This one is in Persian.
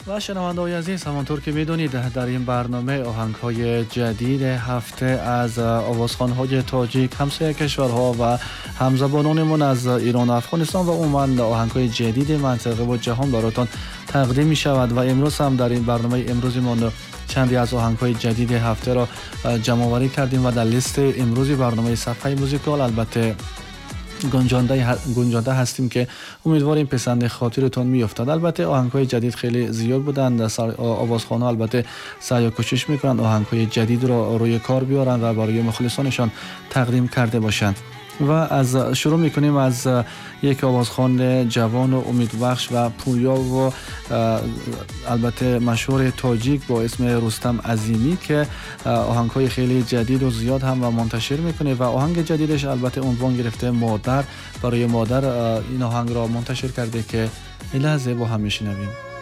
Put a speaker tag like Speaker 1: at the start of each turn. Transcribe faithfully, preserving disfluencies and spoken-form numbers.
Speaker 1: و شنونده‌های عزیز، همانطور که می‌دونید در این برنامه آهنگ‌های جدید هفته از آوازخوان‌های تاجیک، همسایه کشورها و همزبانانمون از ایران و افغانستان و عمان آهنگ‌های جدید منطقه و جهان براتون تقدیم می‌شود و امروز هم در این برنامه امروزمون چندی از آهنگ‌های جدید هفته را جمع‌آوری کردیم و در لیست امروزی برنامه صفحه موزیکال البته گنجانده گنجانده هستیم که امیدواریم پسند خاطرتون میافتاد. البته آهنگ‌های جدید خیلی زیاد بودند. آوازخوان‌ها البته سعی و کوشش میکنند آهنگ‌های جدید را روی کار بیارن و برای مخلصانشان تقدیم کرده باشند. و از شروع میکنیم از یک آوازخوان جوان و امیدبخش و پویا و البته مشهور تاجیک با اسم رستم عظیمی که آهنگ‌های خیلی جدید و زیاد هم منتشر میکنه و آهنگ جدیدش البته عنوان گرفته مادر. برای مادر این آهنگ را منتشر کرده که این لحظه با هم میشنویم.